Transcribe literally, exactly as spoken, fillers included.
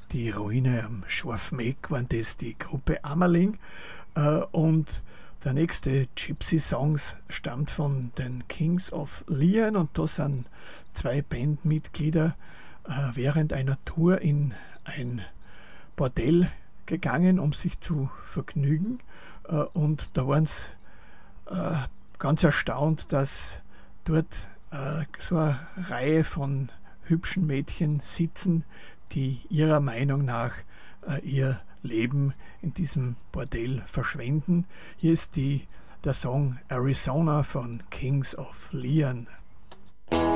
die Ruine am Scharfmeck waren das die Gruppe Ammerling. Äh, und der nächste Gypsy Songs stammt von den Kings of Leon und da sind zwei Bandmitglieder äh, während einer Tour in ein Bordell gegangen, um sich zu vergnügen. Äh, und da waren sie äh, ganz erstaunt, dass dort äh, so eine Reihe von hübschen Mädchen sitzen, die ihrer Meinung nach äh, ihr Leben in diesem Bordell verschwenden. Hier ist die, der Song Arizona von Kings of Leon.